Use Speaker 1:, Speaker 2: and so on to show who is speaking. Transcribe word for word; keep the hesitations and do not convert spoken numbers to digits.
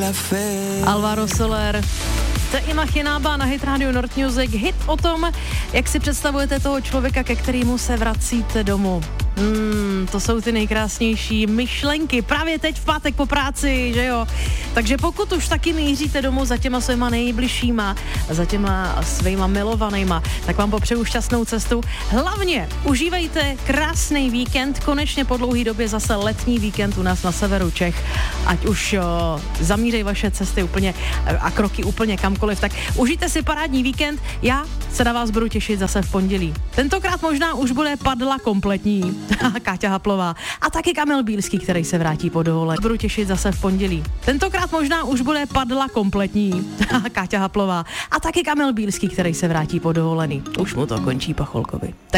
Speaker 1: Alvaro Soler. To je Imaginába na Hit Radio North Music. Hit o tom, jak si představujete toho člověka, ke kterému se vracíte domů. Hmm, to jsou ty nejkrásnější myšlenky právě teď v pátek po práci, že jo? Takže pokud už taky míříte domů za těma svýma nejbližšíma, za těma svýma milovanýma, tak vám popřeju šťastnou cestu. Hlavně užívejte krásný víkend, konečně po dlouhý době zase letní víkend u nás na severu Čech. Ať už o, zamířej vaše cesty úplně a kroky úplně kamkoliv, tak užijte si parádní víkend. Já se na vás budu těšit zase v pondělí. Tentokrát možná už bude padla kompletní. Káťa Haplová a taky Kamil Bílský, který se vrátí po dovolené. Budu těšit zase v pondělí. Tentokrát možná už bude padla kompletní. Káťa Haplová a taky Kamil Bílský, který se vrátí po dovolený. Už mu to končí Pacholkovi.